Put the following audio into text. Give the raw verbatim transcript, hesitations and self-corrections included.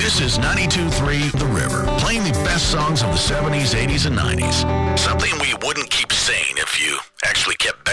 This is ninety-two point three The River, playing the best songs of the seventies, eighties, and nineties. Something we wouldn't keep saying if you actually kept